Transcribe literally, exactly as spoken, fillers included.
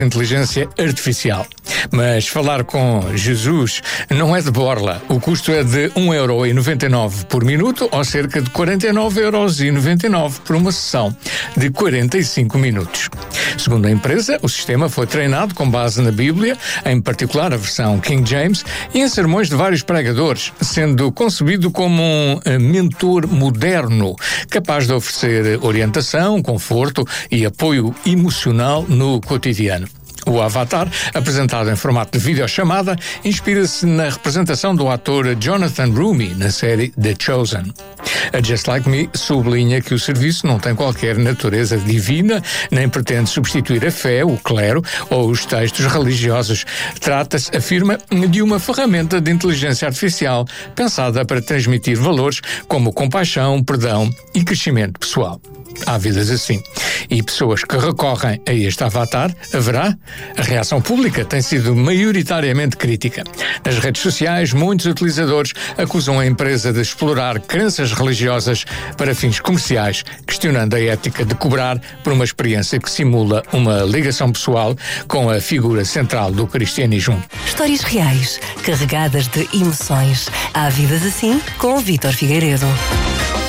inteligência artificial. Mas falar com Jesus não é de borla. O custo é de um euro e noventa e nove por minuto ou cerca de quarenta e nove euros e noventa e nove por uma sessão de quarenta e cinco minutos. Segundo a empresa, o sistema foi treinado com base na Bíblia, em particular a versão King James, e em sermões de vários pregadores, sendo concebido como um mentor moderno, capaz de oferecer orientação, conforto e apoio emocional no cotidiano. O Avatar, apresentado em formato de videochamada, inspira-se na representação do ator Jonathan Roumie na série The Chosen. A Just Like Me sublinha que o serviço não tem qualquer natureza divina, nem pretende substituir a fé, o clero ou os textos religiosos. Trata-se, afirma, de uma ferramenta de inteligência artificial pensada para transmitir valores como compaixão, perdão e crescimento pessoal. Há vidas assim. E pessoas que recorrem a este avatar, haverá? A reação pública tem sido maioritariamente crítica. Nas redes sociais, muitos utilizadores acusam a empresa de explorar crenças religiosas para fins comerciais, questionando a ética de cobrar por uma experiência que simula uma ligação pessoal com a figura central do cristianismo. Histórias reais, carregadas de emoções. Há vidas assim com o Vítor Figueiredo.